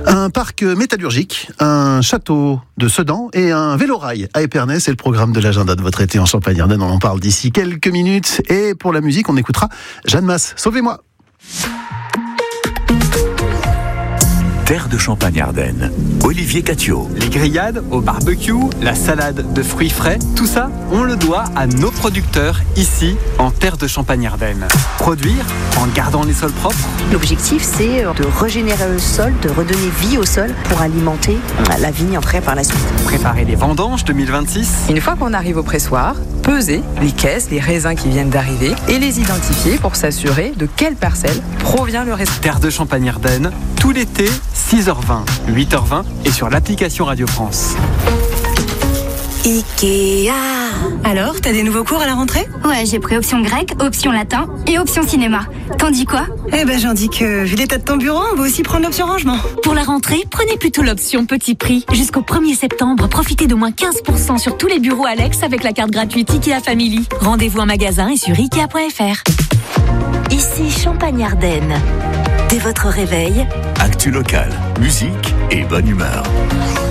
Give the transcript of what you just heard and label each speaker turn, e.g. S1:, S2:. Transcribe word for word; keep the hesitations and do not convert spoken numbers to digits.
S1: Un parc métallurgique, un château de Sedan et un vélorail à Épernay. C'est le programme de l'agenda de votre été en Champagne-Ardenne. On en parle d'ici quelques minutes. Et pour la musique, on écoutera Jeanne Masse. Sauvez-moi.
S2: Terre de Champagne-Ardenne, Olivier Catio.
S3: Les grillades au barbecue, la salade de fruits frais, tout ça, on le doit à nos producteurs ici, en Terre de Champagne-Ardenne. Produire en gardant les sols propres.
S4: L'objectif, c'est de régénérer le sol, de redonner vie au sol pour alimenter la vigne après par la suite.
S3: Préparer les vendanges deux mille vingt-six.
S5: Une fois qu'on arrive au pressoir, peser les caisses, les raisins qui viennent d'arriver et les identifier pour s'assurer de quelle parcelle provient le raisin.
S3: Terre de Champagne-Ardenne, tout l'été, six heures vingt, huit heures vingt et sur l'application Radio France.
S6: Ikea. Alors, t'as des nouveaux cours à la rentrée ?
S7: Ouais, j'ai pris option grec, option latin et option cinéma. T'en dis quoi ?
S6: Eh ben, j'en dis que, vu l'état de ton bureau, on va aussi prendre l'option rangement.
S8: Pour la rentrée, prenez plutôt l'option petit prix. Jusqu'au premier septembre, profitez d'au moins quinze pour cent sur tous les bureaux Alex avec la carte gratuite Ikea Family. Rendez-vous en magasin et sur ikea point f r.
S9: Ici Champagne-Ardenne. Dès votre réveil,
S2: Actu local, musique et bonne humeur.